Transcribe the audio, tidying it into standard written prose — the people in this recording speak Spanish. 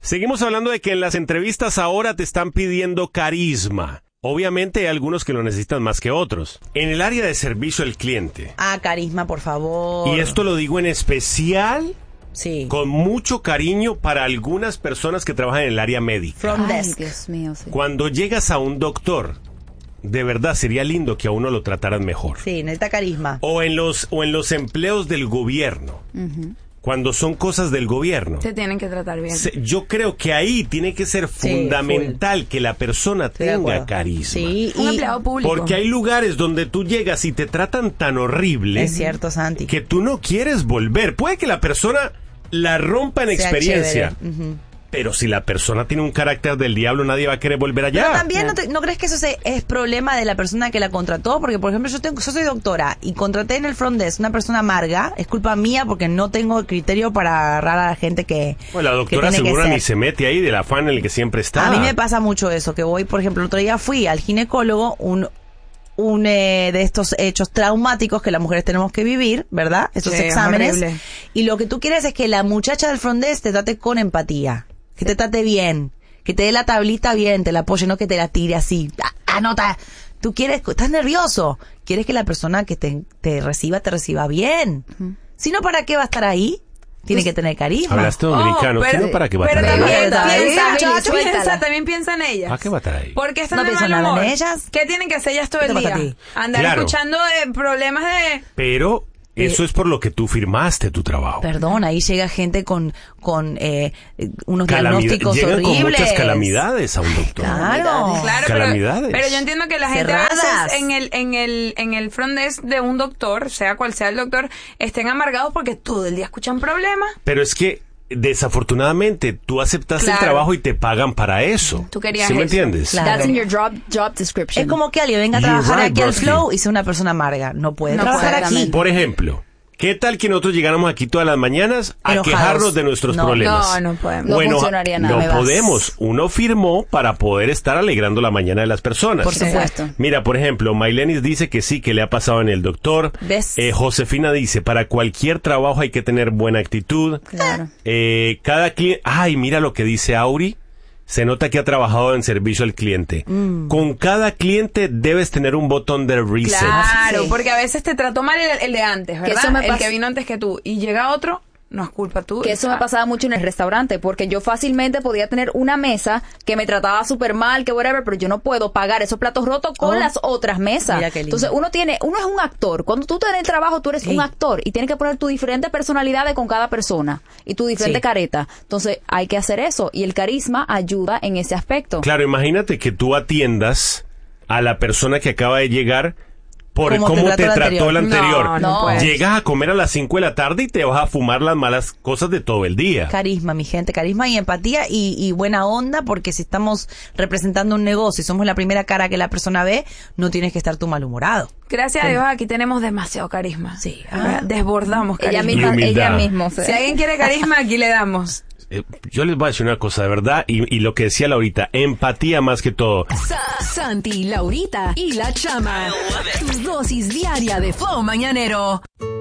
Seguimos hablando de que en las entrevistas ahora te están pidiendo carisma. Obviamente hay algunos que lo necesitan más que otros. En el área de servicio al cliente. Carisma, por favor. Y esto lo digo en especial, sí, con mucho cariño para algunas personas que trabajan en el área médica. Front desk. Dios mío, sí. Cuando llegas a un doctor, de verdad sería lindo que a uno lo trataran mejor. Sí, necesita carisma. O en los empleos del gobierno. Cuando son cosas del gobierno. Se tienen que tratar bien. Yo creo que ahí tiene que ser fundamental que la persona tenga carisma. Sí, un empleado público. Porque hay lugares donde tú llegas y te tratan tan horrible. Es cierto, Santi. Que tú no quieres volver. Puede que la persona la rompa en experiencia. Pero si la persona tiene un carácter del diablo, nadie va a querer volver allá. Pero también, ¿no crees que eso es problema de la persona que la contrató? Porque, por ejemplo, yo soy doctora y contraté en el front desk una persona amarga. Es culpa mía porque no tengo criterio para agarrar a la gente que... Bueno, la doctora segura ni se mete ahí del afán en el que siempre está. A mí me pasa mucho eso, que voy, por ejemplo, el otro día fui al ginecólogo, un de estos hechos traumáticos que las mujeres tenemos que vivir, ¿verdad? Estos exámenes. Horrible. Y lo que tú quieres es que la muchacha del front desk te trate con empatía. Que te trate bien, que te dé la tablita bien, te la apoye, no que te la tire así. Anota. Tú quieres, estás nervioso. Quieres que la persona que te reciba bien. Si no, ¿para qué va a estar ahí? Tiene que tener carisma. Hablaste dominicano. Pero ¿Para qué va a estar ahí? También piensa en ellas. ¿Para qué va a estar ahí? Porque están No de pienso mal nada humor. en ellas. ¿Qué tienen que hacer ellas todo ¿Qué el te pasa a día? ti? Andar escuchando problemas de... Pero... eso es por lo que tú firmaste tu trabajo. Perdón, ahí llega gente con unos diagnósticos llegan horribles. con muchas calamidades a un doctor. Claro. Calamidades. Pero yo entiendo que la gente a veces en el front desk de un doctor, sea cual sea el doctor, estén amargados porque todo el día escuchan problemas. Pero es que desafortunadamente tú aceptaste el trabajo y te pagan para eso. Tú querías ¿Sí me eso. entiendes? Claro. That's in your job description. Es como que alguien venga a You're trabajar right, aquí al Broski. Flow y sea una persona amarga. No puede No trabajar puede, aquí. Por ejemplo, ¿qué tal que nosotros llegáramos aquí todas las mañanas a Enojados? quejarnos de nuestros problemas? No podemos. No funcionaría nada. No Me vas. podemos. Uno firmó para poder estar alegrando la mañana de las personas. Por supuesto. Mira, por ejemplo, Mailenis dice que sí, que le ha pasado en el doctor. ¿Ves? Josefina dice, para cualquier trabajo hay que tener buena actitud. Claro. Cada cliente... Ay, mira lo que dice Auri. Se nota que ha trabajado en servicio al cliente. Con cada cliente debes tener un botón de reset. Claro, Sí. porque a veces te trató mal el de antes, ¿verdad? eso me El pasa- que vino antes que tú. Y llega otro, no es culpa tuya. Que eso me pasaba mucho en el restaurante, porque yo fácilmente podía tener una mesa que me trataba súper mal, que whatever, pero yo no puedo pagar esos platos rotos con las otras mesas. Mira qué lindo. Entonces uno es un actor. Cuando tú estás en el trabajo, tú eres Sí. un actor y tienes que poner tu diferente personalidad con cada persona y tu diferente Sí. careta. Entonces hay que hacer eso y el carisma ayuda en ese aspecto. Claro, imagínate que tú atiendas a la persona que acaba de llegar por Como cómo te te trató trató el el anterior. No puedes. Llegas a comer a las 5 de la tarde y te vas a fumar las malas cosas de todo el día. Carisma, mi gente, carisma y empatía y buena onda, porque si estamos representando un negocio y somos la primera cara que la persona ve, no tienes que estar tú malhumorado. Gracias a Dios, aquí tenemos demasiado carisma. Sí. Desbordamos carisma. Ella humildad. misma. Si alguien quiere carisma, aquí le damos. Yo les voy a decir una cosa, de verdad, y lo que decía Laurita, empatía más que todo. Santi, Laurita y La Chama. Tu dosis diaria de Flow Mañanero.